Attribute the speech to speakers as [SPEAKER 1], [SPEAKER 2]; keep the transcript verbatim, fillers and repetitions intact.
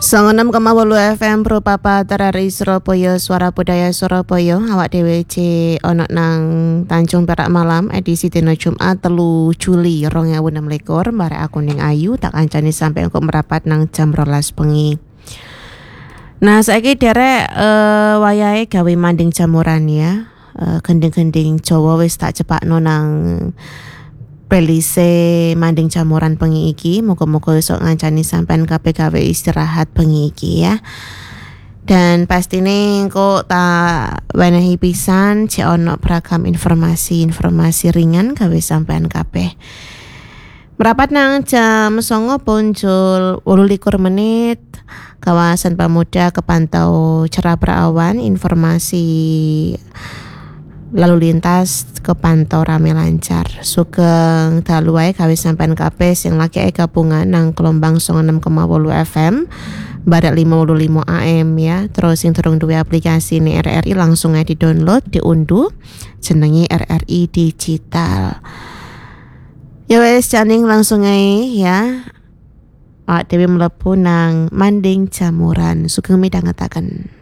[SPEAKER 1] Songonem koma wolu F M Pro Papa Terari Surabaya Suara Budaya Surabaya awak dhewe C ono nang Tanjung Perak Malam edisi dina Jumat telu Juli dua ribu enam belas barek aku ning Ayu tak kancani sampai engko merapat nang jam rolas bengi. Nah saiki derek uh, wayahe gawe manding jamuran ya. Uh, gending-gending Jawa wis tak cepakno nang Pelise manding jamuran bengi iki, muga-muga esuk ngancani sampean kabeh gawe istirahat bengi iki ya. Dan pastine engko tak wenehi pisan cek ono beragam informasi-informasi ringan gawe sampean kabeh. Merapat nang jam songo punjul wolu likur menit, kawasan Pemuda kepantau cerah berawan, informasi lalu lintas kepantau rame lancar. Sugeng dalu wae gawe sampean kabeh sing lagi gabungan nang gelombang songonem koma wolu F M barek lima puluh lima A M ya. Terus sing durung duwe aplikasi ini R R I langsung ae di-download, diunduh jenenge R R I Digital. Ya wes janing langsung ae ya. Awak dhewe mlebu nang manding jamuran. Sugeng midhangetaken.